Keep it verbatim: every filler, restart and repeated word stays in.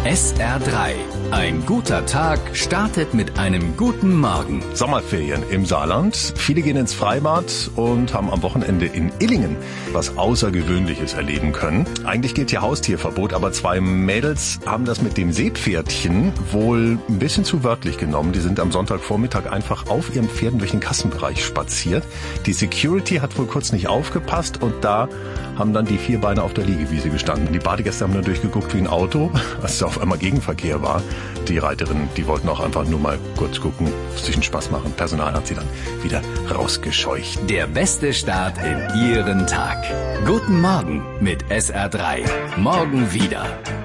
S R drei. Ein guter Tag startet mit einem guten Morgen. Sommerferien im Saarland. Viele gehen ins Freibad und haben am Wochenende in Illingen was Außergewöhnliches erleben können. Eigentlich gilt hier Haustierverbot, aber zwei Mädels haben das mit dem Seepferdchen wohl ein bisschen zu wörtlich genommen. Die sind am Sonntagvormittag einfach auf ihren Pferden durch den Kassenbereich spaziert. Die Security hat wohl kurz nicht aufgepasst und da haben dann die vier Beine auf der Liegewiese gestanden. Die Badegäste haben nur durchgeguckt wie ein Auto, als da auf einmal Gegenverkehr war. Die Reiterinnen, die wollten auch einfach nur mal kurz gucken, sich einen Spaß machen. Personal hat sie dann wieder rausgescheucht. Der beste Start in Ihren Tag. Guten Morgen mit S R drei. Morgen wieder.